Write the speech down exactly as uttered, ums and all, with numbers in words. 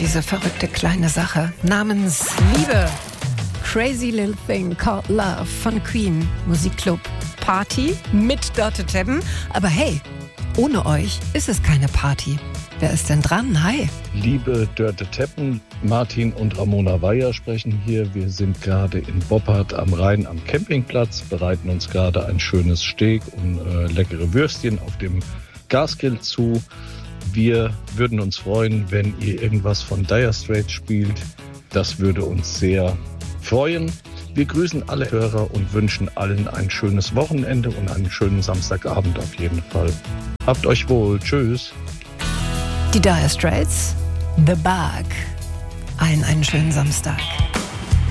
diese verrückte kleine Sache namens Liebe. Crazy Little Thing Called Love von Queen. Musikclub Party mit Dörte Teppen. Aber hey, ohne euch ist es keine Party. Wer ist denn dran? Hi. Liebe Dörte Teppen, Martin und Ramona Weyer sprechen hier. Wir sind gerade in Boppard am Rhein am Campingplatz, bereiten uns gerade ein schönes Steak und äh, leckere Würstchen auf dem Gasgrill zu. Wir würden uns freuen, wenn ihr irgendwas von Dire Straits spielt. Das würde uns sehr freuen. Wir grüßen alle Hörer und wünschen allen ein schönes Wochenende und einen schönen Samstagabend auf jeden Fall. Habt euch wohl. Tschüss. Die Dire Straits, The Bug. Allen einen schönen Samstag.